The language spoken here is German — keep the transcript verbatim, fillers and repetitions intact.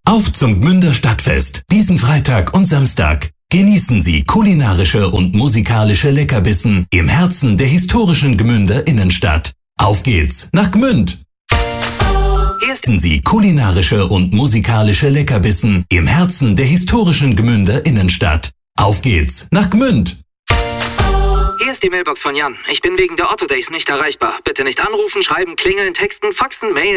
Auf zum Gmünder Stadtfest, diesen Freitag und Samstag. Genießen Sie kulinarische und musikalische Leckerbissen im Herzen der historischen Gmünder Innenstadt. Auf geht's nach Gmünd! Ersten Sie kulinarische und musikalische Leckerbissen im Herzen der historischen Gmünder Innenstadt. Auf geht's nach Gmünd! Hier ist die Mailbox von Jan. Ich bin wegen der Otto Days nicht erreichbar. Bitte nicht anrufen, schreiben, klingeln, texten, faxen, mailen.